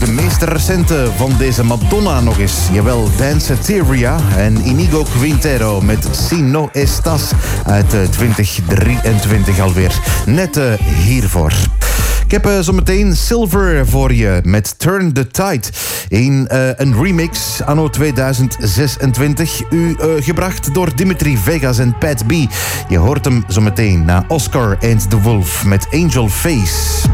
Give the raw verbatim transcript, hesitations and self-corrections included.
de meest recente van deze Madonna nog eens. Jawel, Danceteria en Inigo Quintero met Si No Estás uit uh, twintig drieëntwintig alweer. Net uh, hiervoor. Ik heb uh, zometeen Silver voor je met Turn the Tide. In uh, een remix anno tweeduizend zesentwintig. U uh, gebracht door Dimitri Vegas en Pat B. Je hoort hem zometeen na Oscar and the Wolf met Angel Face.